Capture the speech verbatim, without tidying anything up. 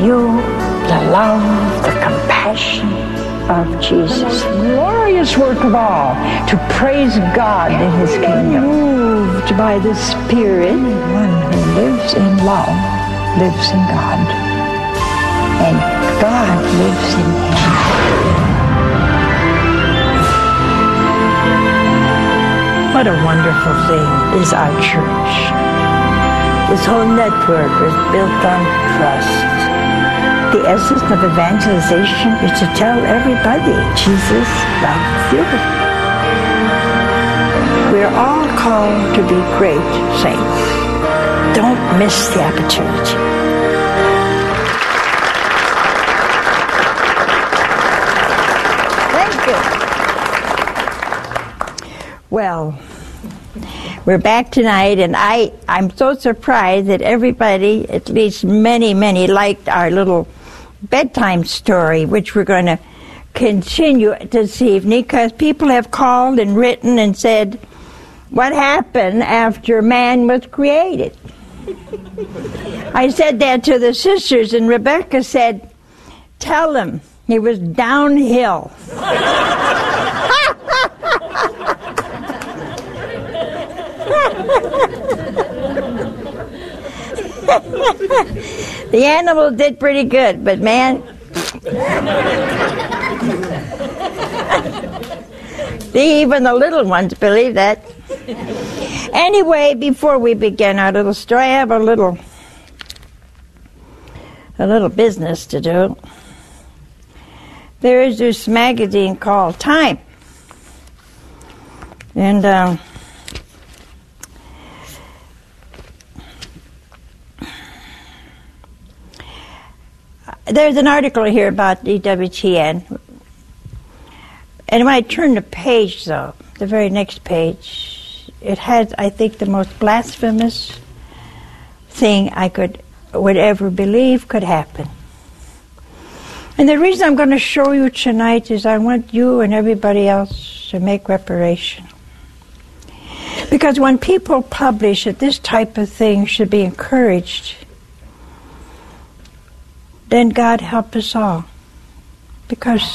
you the love, the compassion of Jesus. The most glorious work of all, to praise God in His kingdom. Moved by the Spirit, one who lives in love lives in God, and God lives in him. What a wonderful thing is our church. This whole network is built on trust. The essence of evangelization is to tell everybody Jesus loves you. We're all called to be great saints. Don't miss the opportunity. Thank you. Well, we're back tonight, and I, I'm so surprised that everybody, at least many, many, liked our little bedtime story, which we're going to continue this evening, because people have called and written and said, what happened after man was created? I said that to the sisters, and Rebecca said, tell them it was downhill. The animals did pretty good, but man, even the little ones believe that. Anyway, before we begin our little story, I have a little a little business to do. There is this magazine called Time, and um, there's an article here about E W T N, and when I turn the page, though, the very next page, it has, I think, the most blasphemous thing I could would ever believe could happen. And the reason I'm going to show you tonight is I want you and everybody else to make reparation. Because when people publish that this type of thing should be encouraged, then God help us all. Because